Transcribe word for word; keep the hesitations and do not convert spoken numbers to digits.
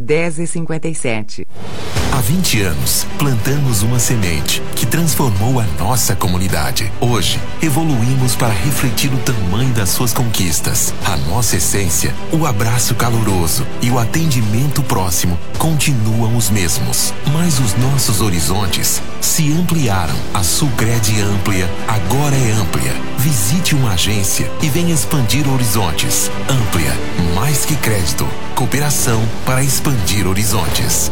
dez e cinquenta e sete. Há vinte anos, plantamos uma semente que transformou a nossa comunidade. Hoje, evoluímos para refletir o tamanho das suas conquistas. A nossa essência, o abraço caloroso e o atendimento próximo continuam os mesmos. Mas os nossos horizontes se ampliaram. A Sulcred Amplia agora é amplia. Visite uma agência e venha expandir horizontes. Amplia, mais que crédito. Cooperação para expandir horizontes.